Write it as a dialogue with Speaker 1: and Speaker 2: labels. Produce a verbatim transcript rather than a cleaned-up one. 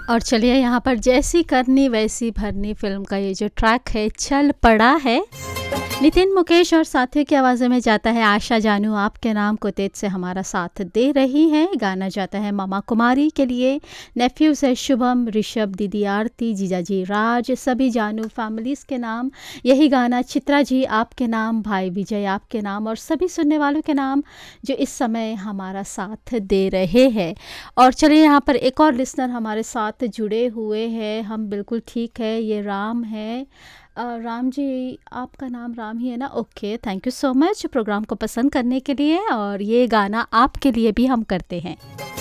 Speaker 1: और चलिए यहाँ पर जैसी करनी वैसी भरनी फ़िल्म का ये जो ट्रैक है चल पड़ा है, नितिन मुकेश और साथियों की आवाज़ों में जाता है। आशा जानू आपके नाम को तेज से हमारा साथ दे रही हैं। गाना जाता है मामा कुमारी के लिए, नेफ्यूज़ है शुभम, ऋषभ, दीदी आरती, जीजाजी राज, सभी जानू फैमिलीज़ के नाम। यही गाना चित्रा जी आपके नाम, भाई विजय आपके नाम और सभी सुनने वालों के नाम जो इस समय हमारा साथ दे रहे हैं। और चलिए यहाँ पर एक और लिसनर हमारे साथ जुड़े हुए हैं। हम बिल्कुल ठीक है, ये राम है। अ, राम जी आपका नाम राम ही है ना? Okay, thank you so much programme को पसंद करने के लिए, और ये गाना आपके लिए भी हम करते हैं।